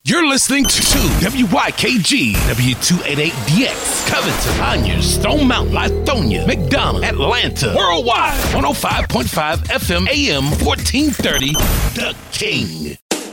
You're listening to WYKG W288DX, Covington, Conyers, Stone Mountain, Lithonia, McDonough, Atlanta, worldwide, 105.5 FM, AM 1430, The King.